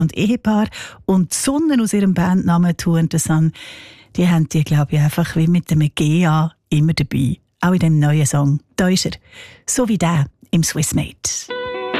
und Ehepaar. Und die Sonne aus ihrem Bandnamen Two and the Sun, die haben die, glaube ich, einfach wie mit dem GA immer dabei. Auch in dem neuen Song. Da ist er. So wie der im Swissmade.